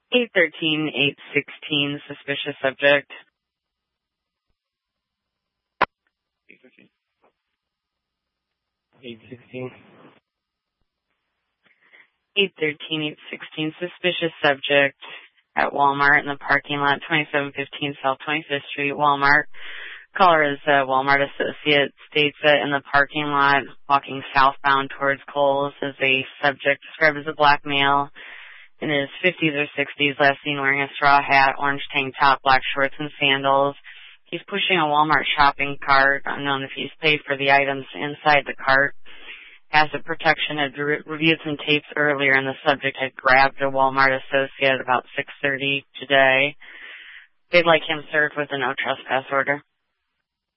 816, suspicious subject. 816. 816, suspicious subject at Walmart in the parking lot, 2715 South 25th Street, Walmart. Caller is a Walmart associate, states that in the parking lot, walking southbound towards Kohl's, is a subject described as a black male in his 50s or 60s, last seen wearing a straw hat, orange tank top, black shorts, and sandals. He's pushing a Walmart shopping cart, unknown if he's paid for the items inside the cart. Asset Protection had reviewed some tapes earlier, and the subject had grabbed a Walmart associate at about 6:30 today. They'd like him served with a no trespass order.